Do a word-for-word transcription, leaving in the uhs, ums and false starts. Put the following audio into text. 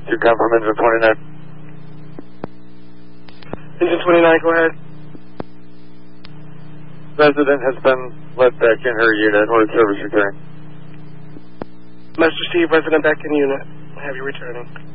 To confirm engine twenty-nine. Engine twenty-nine, go ahead. Resident has been let back in her unit. Order service return. Master Steve, resident back in unit. Have you returning.